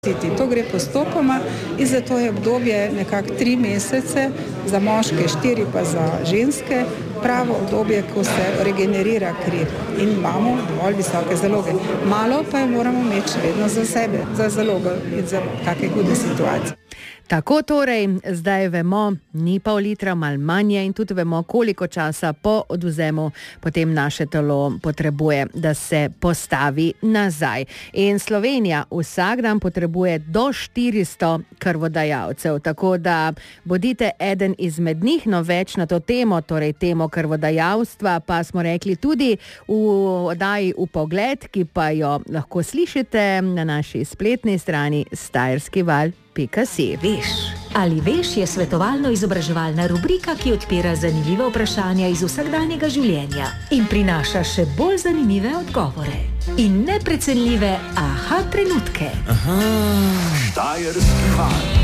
To gre postopoma in zato je obdobje nekako 3 mesece, za moške 4 pa za ženske, pravo obdobje, ko se regenerira kri in imamo dovolj visoke zaloge. Malo pa jo moramo imeti vedno za sebe, za zalogo in za kakšne hude situacije. Tako torej, zdaj vemo, ni pol litra, malo manje in tudi vemo, koliko časa po odvzemu potem naše telo potrebuje, da se postavi nazaj. In Slovenija vsak dan potrebuje do 400 krvodajalcev, tako da bodite eden izmed njih, no več na to temo, torej temo krvodajalstva, pa smo rekli tudi v oddaji Vpogled, ki pa jo lahko slišite na naši spletni strani štajerskival.si. Veš ali veš je svetovalno-izobraževalna rubrika, ki odpira zanimiva vprašanja iz vsakdanjega življenja in prinaša še bolj zanimive odgovore in neprecenljive aha trenutke. Štajerski val.